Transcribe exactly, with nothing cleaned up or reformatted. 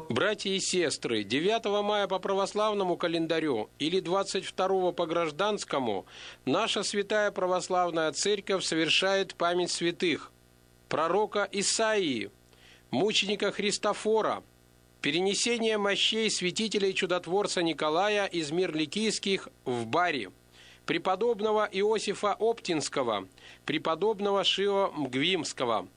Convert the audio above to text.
Братья и сестры, девятого мая по православному календарю или двадцать второго по гражданскому наша Святая Православная Церковь совершает память святых: пророка Исаии, мученика Христофора, перенесение мощей святителя и чудотворца Николая из Мирликийских в Бари, преподобного Иосифа Оптинского, преподобного Шио Мгвимского,